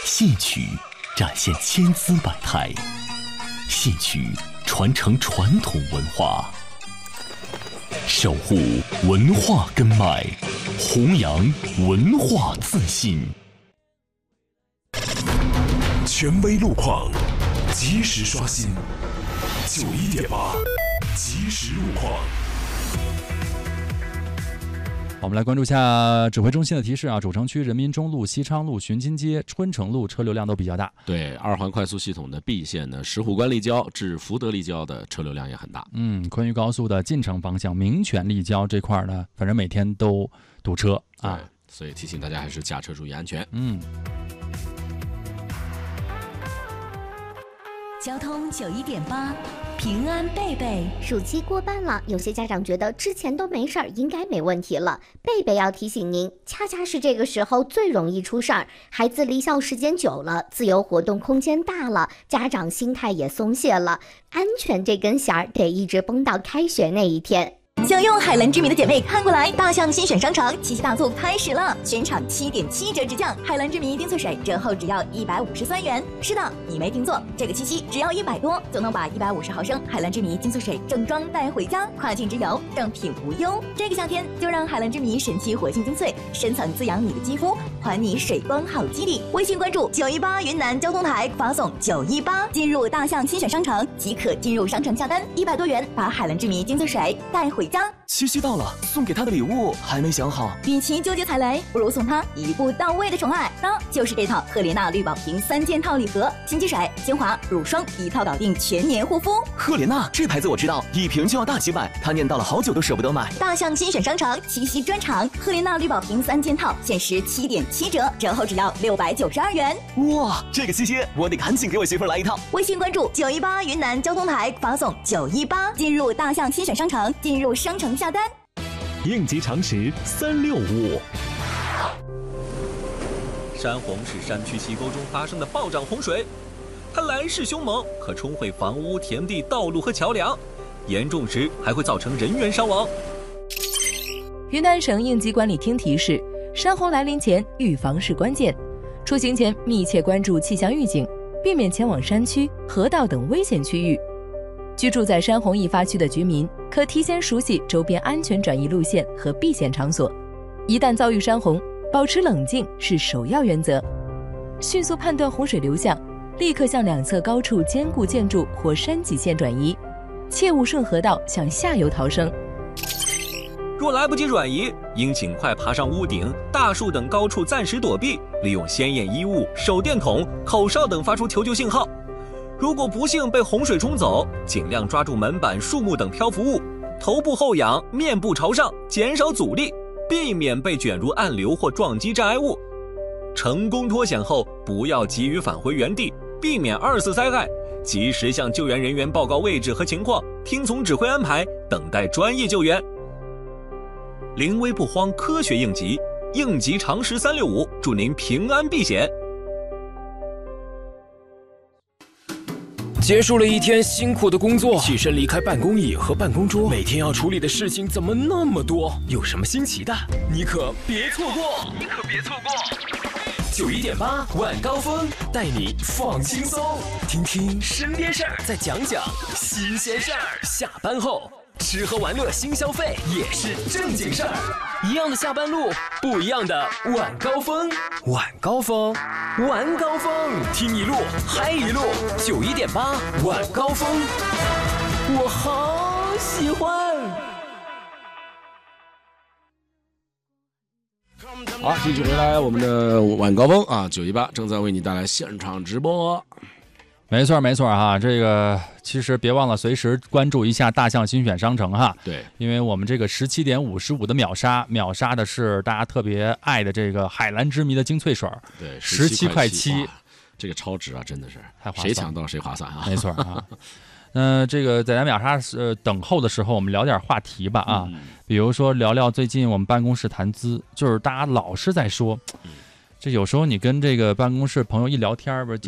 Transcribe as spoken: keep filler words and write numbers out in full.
戏曲展现千姿百态，戏曲传承传统文化，守护文化根脉，弘扬文化自信。 权威路况，及时刷新。九一点八，及时路况。 我们来关注一下指挥中心的提示啊，主城区人民中路、西昌路、巡津街、春城路车流量都比较大。 对，二环快速系统的 B 线呢，石虎关立交至福德立交的车流量也很大。 嗯，昆渝高速的进城方向民权立交这块呢，反正每天都堵车啊， 所以提醒大家还是驾车注意安全。 嗯。 交通九一点八，平安贝贝。 暑期过半了，有些家长觉得之前都没事儿，应该没问题了。贝贝要提醒您，恰恰是这个时候最容易出事儿。孩子离校时间久了，自由活动空间大了，家长心态也松懈了，安全这根弦儿得一直绷到开学那一天。 想用海蓝之谜的姐妹看过来，大象新选商城七夕大促开始了，全场七点七折直降，海蓝之谜丁翠水折后只要一百五十三元。是的，你没听错，这个七夕只要一百多就能把一百五十毫升海蓝之谜丁翠水正装带回家，跨境之游，正品无忧。这个夏天就让海蓝之谜神奇活性精粹深层滋养你的肌肤，还你水光好肌理。微信关注九一八云南交通台，发送九一八进入大象新选商城即可进入商城下单，一百多元把海蓝之谜精粹水带回家。 七夕到了，送给他的礼物还没想好。 与其纠结踩雷，不如送他一步到位的宠爱。那就是这套赫莲娜绿宝瓶三件套礼盒，新机水、精华、乳霜一套搞定全年护肤。 赫莲娜这牌子我知道，一瓶就要大几百，他念叨了好久都舍不得买。 大象新选商城七夕专场，赫莲娜绿宝瓶三件套限时七点七折，折后只要六百九十二元。 哇，这个七夕我得赶紧给我媳妇来一套。 微信关注九一八云南交通台，发送九一八进入大象新选商城，进入商城下单。 应急常识三六五。 山洪是山区溪沟中发生的暴涨洪水，它来势凶猛，可冲毁房屋、田地、道路和桥梁，严重时还会造成人员伤亡。 云南省应急管理厅提示：山洪来临前，预防是关键。出行前密切关注气象预警，避免前往山区、河道等危险区域。居住在山洪易发区的居民可提前熟悉周边安全转移路线和避险场所，一旦遭遇山洪，保持冷静是首要原则。迅速判断洪水流向，立刻向两侧高处坚固建筑或山脊线转移，切勿顺河道向下游逃生。 若来不及转移，应尽快爬上屋顶、大树等高处暂时躲避，利用鲜艳衣物、手电筒、口哨等发出求救信号。如果不幸被洪水冲走，尽量抓住门板、树木等漂浮物，头部后仰，面部朝上，减少阻力，避免被卷入暗流或撞击障碍物。成功脱险后，不要急于返回原地，避免二次灾害，及时向救援人员报告位置和情况，听从指挥安排，等待专业救援。临危不慌，科学应急，应急常识三六五，祝您平安避险。 结束了一天辛苦的工作，起身离开办公椅和办公桌，每天要处理的事情怎么那么多？有什么新奇的？你可别错过！你可别错过！九一点八晚高峰带你放轻松，听听身边事儿，再讲讲新鲜事儿。下班后吃喝玩乐新消费也是正经事儿，一样的下班路，不一样的晚高峰。晚高峰，晚高峰，听一路嗨一路。九一点八晚高峰，我好喜欢。 好，继续回来我们的晚高峰啊，九一八正在为你带来现场直播。 没错没错哈，这个其实别忘了随时关注一下大象新选商城哈。 对， 因为我们这个十七点五十五的秒杀，秒杀的是大家特别爱的这个海蓝之谜的精粹水， 对， 十七块七， 这个超值啊，真的是太划算， 谁抢到谁划算啊！ 没错啊。那、呃、这个在咱秒杀呃等候的时候，我们聊点话题吧啊，嗯、比如说聊聊最近我们办公室谈资，就是大家老是在说，嗯、这有时候你跟这个办公室朋友一聊天，不是。